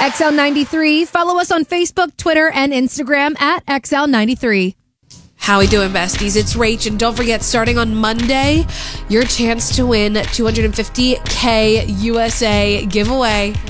XL93. Follow us on Facebook, Twitter, and Instagram at XL93. How we doing, besties? It's Rach, and don't forget, starting on Monday, your chance to win $250K USA giveaway.